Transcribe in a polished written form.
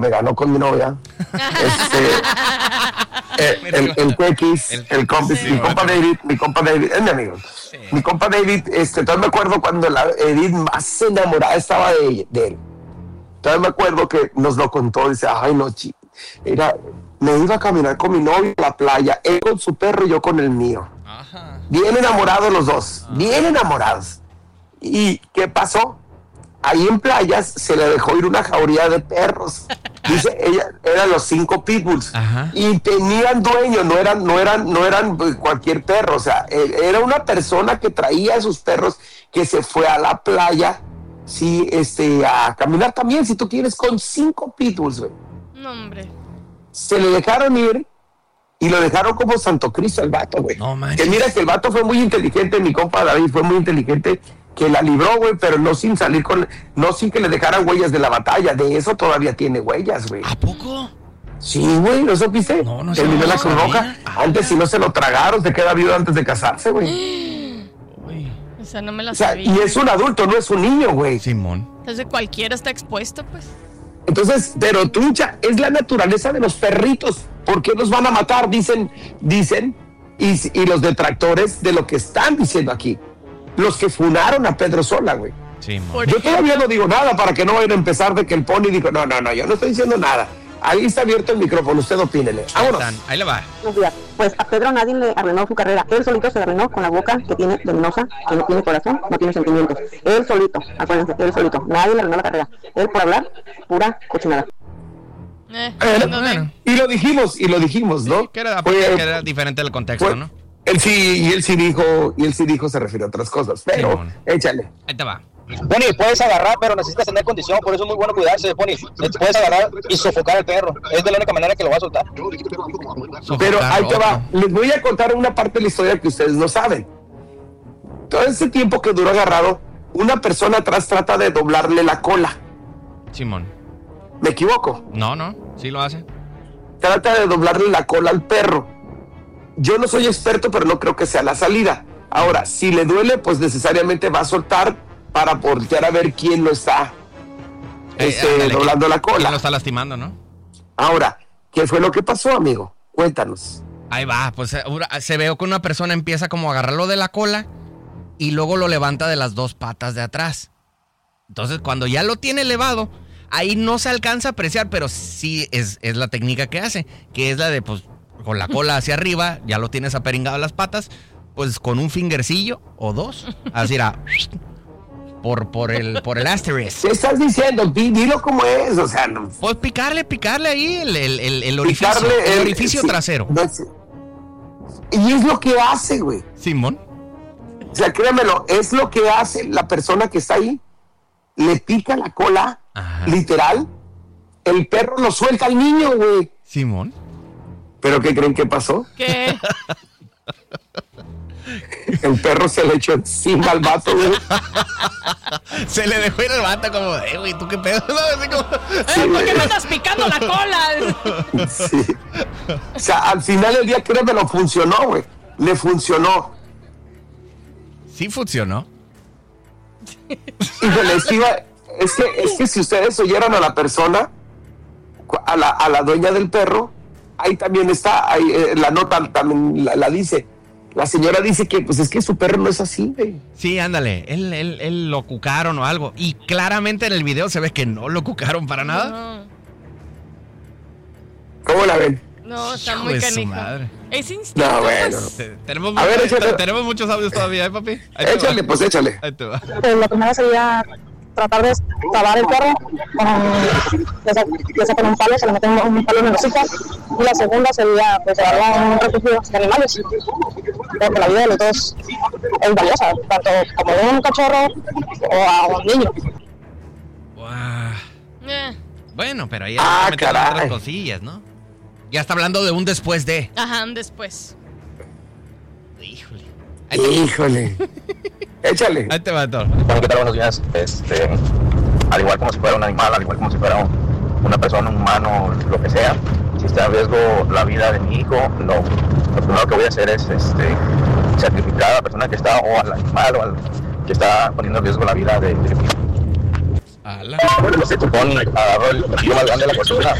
me ganó con mi novia. El Cuequis, mi compa David, es mi amigo. Sí. Mi compa David, todavía me acuerdo cuando la Edith más enamorada estaba de él. Todavía me acuerdo que nos lo contó, dice, ay no, me iba a caminar con mi novio a la playa, él con su perro y yo con el mío. Ajá. Bien enamorados los dos, bien enamorados. ¿Y qué pasó? Ahí en playas se le dejó ir una jauría de perros. Dice, ella eran los 5 pitbulls. Ajá. Y tenían dueño, no eran cualquier perro. O sea, era una persona que traía a sus perros que se fue a la playa, sí, a caminar también, si tú quieres, con 5 pitbulls, güey. No, hombre. Se le dejaron ir y lo dejaron como Santo Cristo al vato, güey. No, que mira que el vato fue muy inteligente, mi compa David fue muy inteligente, que la libró, güey, pero no sin que le dejaran huellas de la batalla. De eso todavía tiene huellas, güey. ¿A poco? Sí, güey, ¿no supiste? No terminó la Cruz Roja. Antes, si no se lo tragaron, se queda viudo antes de casarse, güey. O sea, no me la sabía. Y es un adulto, no es un niño, güey. Simón. Entonces cualquiera está expuesto, pues. Entonces, pero trucha, es la naturaleza de los perritos. ¿Por qué los van a matar? Dicen, y los detractores de lo que están diciendo aquí. Los que funaron a Pedro Sola, güey. Sí, yo todavía no digo nada para que no vayan a empezar de que el Pony dijo, no, yo no estoy diciendo nada. Ahí está abierto el micrófono, usted opínele. Vámonos. Ahí le va. Buenos días. Pues a Pedro nadie le arruinó su carrera. Él solito se arruinó con la boca que tiene venenosa, que no tiene corazón, no tiene sentimientos. Él solito, acuérdense, él solito. Nadie le arruinó la carrera. Él por hablar, pura cochinada. Y lo dijimos, ¿no? Sí, que era diferente del contexto, ¿no? Él sí dijo, se refiere a otras cosas, pero sí, échale. Ahí te va. Pony, puedes agarrar, pero necesitas tener condición, por eso es muy bueno cuidarse, Pony. Puedes agarrar y sofocar al perro, es de la única manera que lo va a soltar. Pero ahí te va, les voy a contar una parte de la historia que ustedes no saben. Todo ese tiempo que duró agarrado, una persona atrás trata de doblarle la cola. Simón. ¿Me equivoco? No, sí lo hace. Trata de doblarle la cola al perro. Yo no soy experto, pero no creo que sea la salida. Ahora, si le duele, pues necesariamente va a soltar para voltear a ver quién lo está doblando la cola. ¿Quién lo está lastimando, no? Ahora, ¿qué fue lo que pasó, amigo? Cuéntanos. Ahí va, pues se ve que una persona empieza como a agarrarlo de la cola y luego lo levanta de las 2 patas de atrás. Entonces, cuando ya lo tiene elevado, ahí no se alcanza a apreciar, pero sí es la técnica que hace, que es la de, pues, con la cola hacia arriba, ya lo tienes aperingado las patas, pues con un fingercillo o 2, así era, por el asterisk. ¿Qué estás diciendo? Dilo como es, o sea, no. Pues picarle ahí el orificio, el orificio trasero. No, y es lo que hace, güey. Simón. O sea, créamelo, es lo que hace la persona que está ahí. Le pica la cola, ajá, literal. El perro lo suelta al niño, güey. Simón. ¿Pero qué creen que pasó? ¿Qué? El perro se le echó encima al vato, güey. Se le dejó ir al vato como, güey, ¿tú qué pedo? Así como, ¿por qué me estás picando la cola? Sí. O sea, al final del día creo que lo funcionó, güey. Le funcionó. Sí funcionó. Híjole, es que si ustedes oyeran a la persona, a la dueña del perro, ahí también está, ahí, la nota también la dice. La señora dice que pues es que su perro no es así, güey. Sí, ándale, él lo cucaron o algo. Y claramente en el video se ve que no lo cucaron para nada. No. ¿Cómo la ven? No, está muy canija. Es instinto. No, bueno. Tenemos muchos audios todavía, ¿eh, papi? Échale, pues échale. Ahí te va. La primera sería tratar de trabar el perro ya sea con un palo, se le mete un palo en el hocico, y la segunda sería pues llevarlo a un refugio de animales, porque la vida de los dos es valiosa, tanto como de un cachorro o a un niño. Wow. Bueno, pero ahí está metiendo otras cosillas, ¿no? Ya está hablando de un después de. Ajá, un después. Híjole. Échale. Ahí te va todo. Bueno, ¿qué tal? Buenos días. Al igual como si fuera un animal, al igual como si fuera una persona, un humano, lo que sea, si está en riesgo la vida de mi hijo, lo primero que voy a hacer es sacrificar a la persona que está, o al animal, o al que está poniendo en riesgo la vida de mi hijo. Ala. Tupón agarró el platillo más grande de la cocina